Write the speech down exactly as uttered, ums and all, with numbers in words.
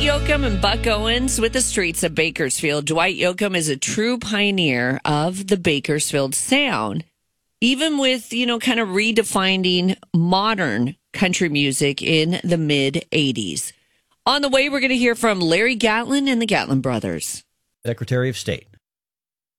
Yoakam and Buck Owens with the streets of Bakersfield. Dwight Yoakam is a true pioneer of the Bakersfield sound, even with, you know, kind of redefining modern country music in the mid eighties. On the way, we're going to hear from Larry Gatlin and the Gatlin brothers. Secretary of State.